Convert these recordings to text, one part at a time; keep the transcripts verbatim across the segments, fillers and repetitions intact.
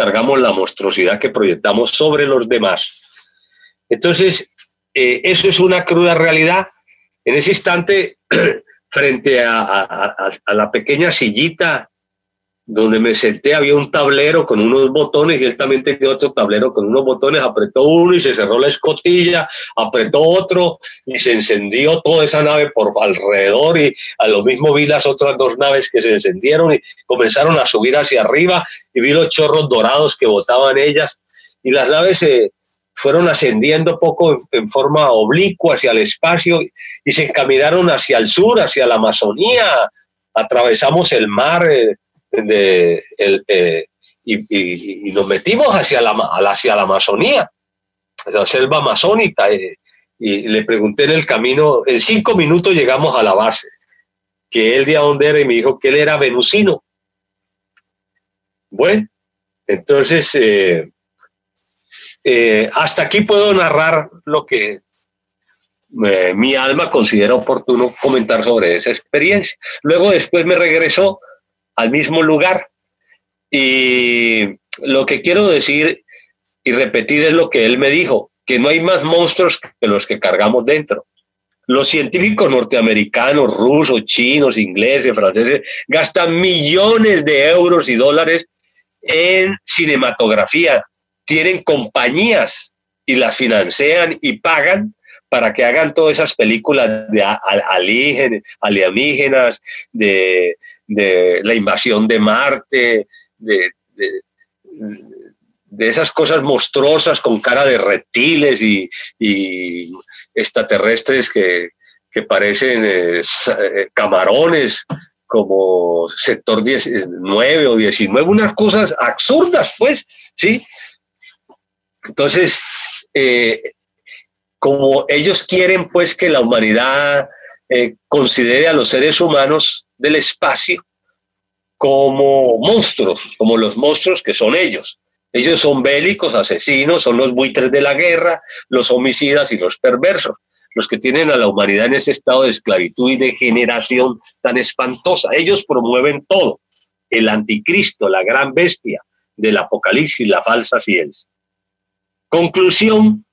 cargamos la monstruosidad que proyectamos sobre los demás. Entonces, eh, eso es una cruda realidad. En ese instante, frente a, a, a la pequeña sillita donde me senté, había un tablero con unos botones y él también tenía otro tablero con unos botones. Apretó uno y se cerró la escotilla, apretó otro y se encendió toda esa nave por alrededor, y a lo mismo vi las otras dos naves que se encendieron y comenzaron a subir hacia arriba, y vi los chorros dorados que botaban ellas, y las naves se fueron ascendiendo poco en, en forma oblicua hacia el espacio y se encaminaron hacia el sur, hacia la Amazonía. Atravesamos el mar eh, de, el, eh, y, y, y nos metimos hacia la, hacia la Amazonía, hacia la selva amazónica, eh, y le pregunté en el camino, en cinco minutos llegamos a la base, que él de dónde era, y me dijo que él era venusino. Bueno, entonces eh, eh, hasta aquí puedo narrar lo que eh, mi alma considera oportuno comentar sobre esa experiencia. Luego después me regresó al mismo lugar, y lo que quiero decir y repetir es lo que él me dijo, que no hay más monstruos que los que cargamos dentro. Los científicos norteamericanos, rusos, chinos, ingleses, franceses gastan millones de euros y dólares en cinematografía, tienen compañías y las financian y pagan para que hagan todas esas películas de alienígenas, de, de la invasión de Marte, de, de, de esas cosas monstruosas con cara de reptiles y, y extraterrestres que, que parecen eh, camarones, como sector nueve o diecinueve, unas cosas absurdas, pues, ¿sí? Entonces, eh, como ellos quieren, pues, que la humanidad eh, considere a los seres humanos del espacio como monstruos, como los monstruos que son ellos. Ellos son bélicos, asesinos, son los buitres de la guerra, los homicidas y los perversos, los que tienen a la humanidad en ese estado de esclavitud y degeneración tan espantosa. Ellos promueven todo, el anticristo, la gran bestia del apocalipsis, la falsa ciencia. Conclusión,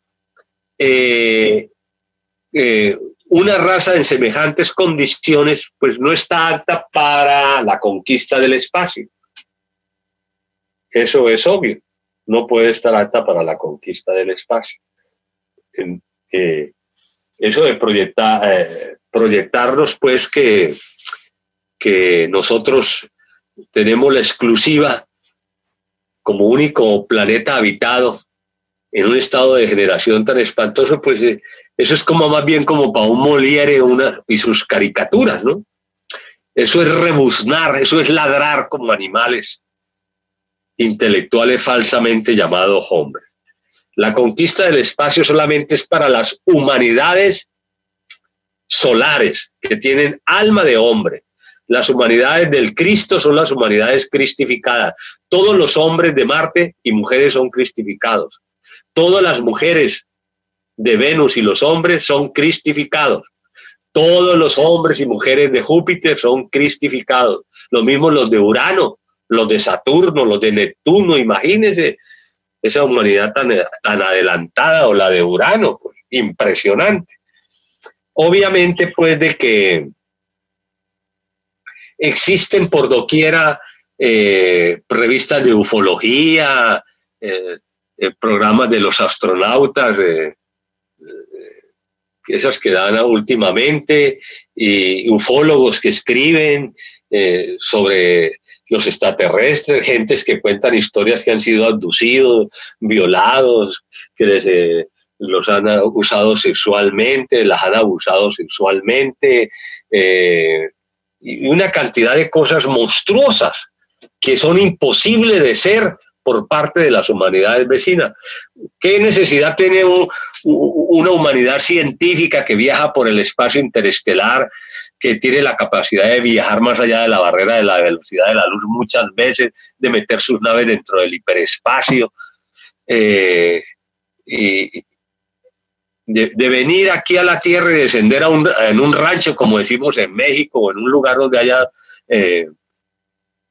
eh, eh, una raza en semejantes condiciones pues no está apta para la conquista del espacio. Eso es obvio, no puede estar apta para la conquista del espacio. Eh, eh, eso de proyectar, eh, proyectarnos pues que, que nosotros tenemos la exclusiva como único planeta habitado en un estado de degeneración tan espantoso, pues eh, eso es como más bien como para un Molière una, y sus caricaturas, ¿no? Eso es rebuznar, eso es ladrar como animales intelectuales falsamente llamados hombres. La conquista del espacio solamente es para las humanidades solares que tienen alma de hombre. Las humanidades del Cristo son las humanidades cristificadas. Todos los hombres de Marte y mujeres son cristificados. Todas las mujeres de Venus y los hombres son cristificados. Todos los hombres y mujeres de Júpiter son cristificados. Lo mismo los de Urano, los de Saturno, los de Neptuno. Imagínense esa humanidad tan, tan adelantada, o la de Urano, pues, impresionante. Obviamente, pues, de que existen por doquiera eh, revistas de ufología, eh, eh, programas de los astronautas, eh, eh, esas que dan últimamente, y ufólogos que escriben eh, sobre los extraterrestres, gentes que cuentan historias que han sido abducidos, violados, que les, eh, los han usado sexualmente, las han abusado sexualmente, eh, y una cantidad de cosas monstruosas que son imposibles de ser por parte de las humanidades vecinas. ¿Qué necesidad tiene un, una humanidad científica que viaja por el espacio interestelar, que tiene la capacidad de viajar más allá de la barrera de la velocidad de la luz muchas veces, de meter sus naves dentro del hiperespacio, eh, y de, de venir aquí a la Tierra y descender a un, en un rancho, como decimos en México, o en un lugar donde haya eh,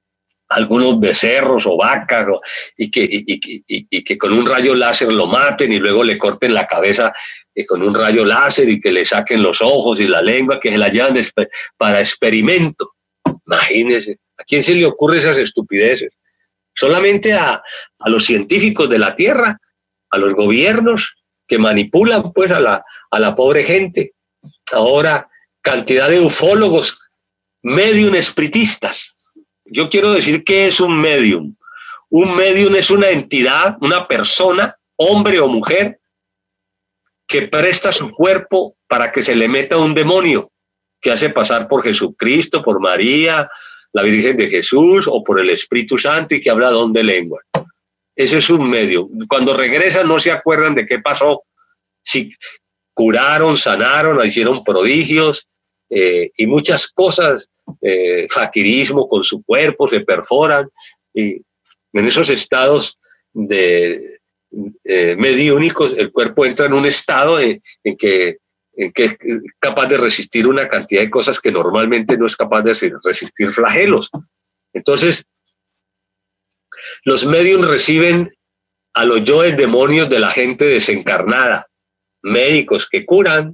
algunos becerros o vacas, o, y, que, y, y, y, y que con un rayo láser lo maten y luego le corten la cabeza eh, con un rayo láser y que le saquen los ojos y la lengua, que se la llevan para experimento. Imagínense, ¿a quién se le ocurre esas estupideces? Solamente a, a los científicos de la Tierra, a los gobiernos que manipulan pues a la, a la pobre gente. Ahora, cantidad de ufólogos, medium espiritistas. Yo quiero decir que es un medium. Un medium es una entidad, una persona, hombre o mujer, que presta su cuerpo para que se le meta un demonio, que hace pasar por Jesucristo, por María, la Virgen de Jesús o por el Espíritu Santo y que habla don de lengua. Ese es un medium. Cuando regresan no se acuerdan de qué pasó. Si curaron, sanaron, hicieron prodigios, Eh, y muchas cosas, eh, faquirismo con su cuerpo, se perforan, y en esos estados de eh, mediúnicos el cuerpo entra en un estado en, en, que, en que es capaz de resistir una cantidad de cosas que normalmente no es capaz de resistir, flagelos. Entonces, los mediums reciben a los yoes demonios de la gente desencarnada, médicos que curan,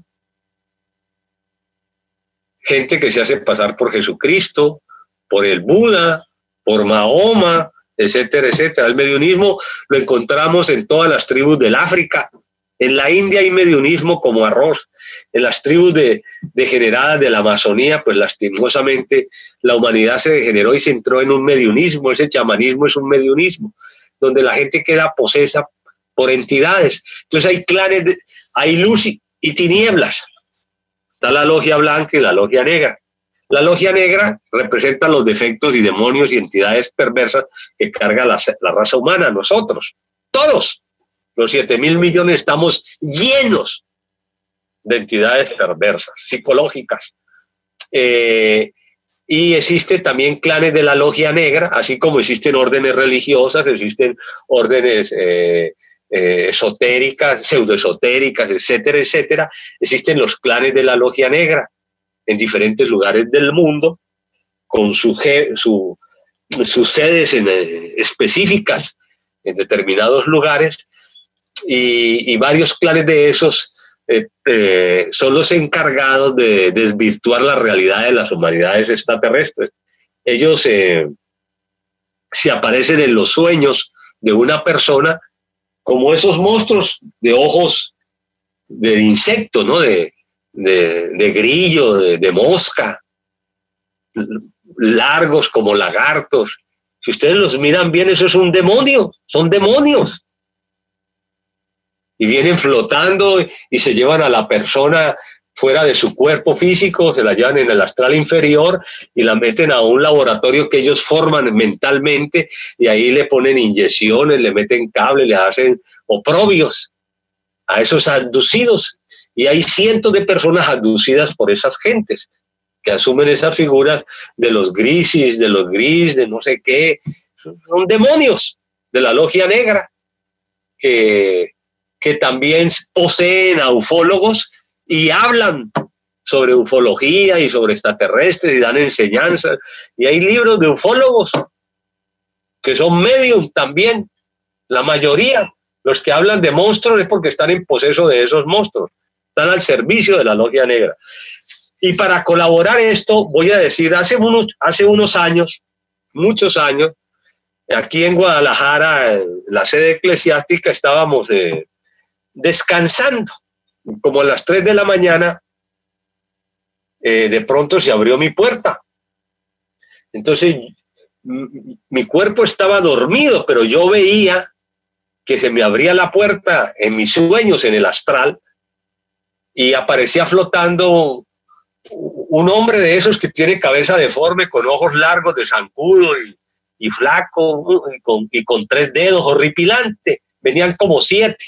gente que se hace pasar por Jesucristo, por el Buda, por Mahoma, etcétera, etcétera. El mediunismo lo encontramos en todas las tribus del África. En la India hay mediunismo como arroz. En las tribus de, degeneradas de la Amazonía, pues lastimosamente la humanidad se degeneró y se entró en un mediunismo. Ese chamanismo es un mediunismo, donde la gente queda posesa por entidades. Entonces hay clanes, de, hay luz y, y tinieblas. Está la logia blanca y la logia negra. La logia negra representa los defectos y demonios y entidades perversas que carga la, la raza humana, nosotros, todos. Los siete mil millones estamos llenos de entidades perversas, psicológicas. Eh, y existen también clanes de la logia negra, así como existen órdenes religiosas, existen órdenes eh, Eh, esotéricas, pseudoesotéricas, etcétera, etcétera. Existen los clanes de la logia negra en diferentes lugares del mundo, con su, su, sus sedes en, eh, específicas en determinados lugares, y, y varios clanes de esos eh, eh, son los encargados de desvirtuar la realidad de las humanidades extraterrestres. Ellos eh, se aparecen en los sueños de una persona como esos monstruos de ojos de insecto, ¿no? de, de, de grillo, de, de mosca, largos como lagartos. Si ustedes los miran bien, eso es un demonio, son demonios. Y vienen flotando y se llevan a la persona fuera de su cuerpo físico, se la llevan en el astral inferior y la meten a un laboratorio que ellos forman mentalmente, y ahí le ponen inyecciones, le meten cables, le hacen oprobios a esos abducidos. Y hay cientos de personas abducidas por esas gentes que asumen esas figuras de los grises, de los gris, de no sé qué. Son demonios de la logia negra que, que también poseen a ufólogos y hablan sobre ufología y sobre extraterrestres y dan enseñanzas. Y hay libros de ufólogos que son medium también. La mayoría, los que hablan de monstruos, es porque están en poseso de esos monstruos. Están al servicio de la logia negra. Y para colaborar esto, voy a decir, hace unos, hace unos años, muchos años, aquí en Guadalajara, en la sede eclesiástica, estábamos eh, descansando. Como a las tres de la mañana, eh, de pronto se abrió mi puerta. Entonces, mi cuerpo estaba dormido, pero yo veía que se me abría la puerta en mis sueños, en el astral, y aparecía flotando un hombre de esos que tiene cabeza deforme, con ojos largos, de zancudo y, y flaco, y con, y con tres dedos, horripilante. Venían como siete.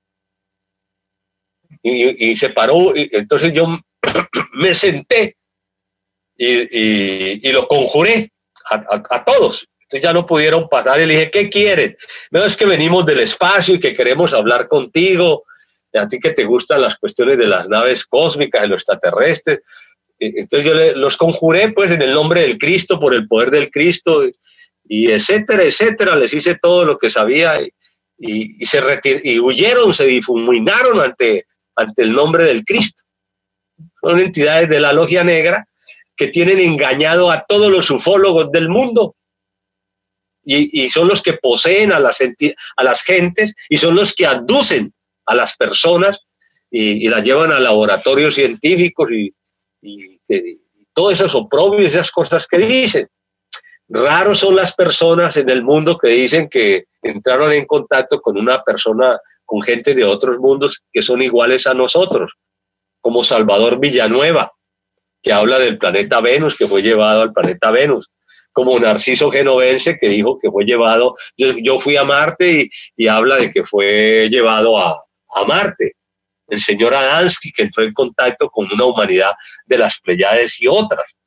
Y, y se paró, y entonces yo me senté y, y, y los conjuré a, a, a todos. Entonces ya no pudieron pasar y le dije, ¿qué quieren? No, es que venimos del espacio y que queremos hablar contigo, a ti que te gustan las cuestiones de las naves cósmicas, de los extraterrestres. Entonces yo le, los conjuré pues en el nombre del Cristo, por el poder del Cristo, y, y etcétera, etcétera. Les hice todo lo que sabía y, y, y se retir y huyeron, se difuminaron ante, ante el nombre del Cristo. Son entidades de la logia negra que tienen engañado a todos los ufólogos del mundo. Y, y son los que poseen a las, a las gentes y son los que abducen a las personas y, y las llevan a laboratorios científicos y, y, y todo eso es oprobio, esas cosas que dicen. Raros son las personas en el mundo que dicen que entraron en contacto con una persona, con gente de otros mundos que son iguales a nosotros, como Salvador Villanueva, que habla del planeta Venus, que fue llevado al planeta Venus, como Narciso Genovense, que dijo que fue llevado, yo, yo fui a Marte y, y habla de que fue llevado a, a Marte. El señor Adamski, que entró en contacto con una humanidad de las Pleiades y otras.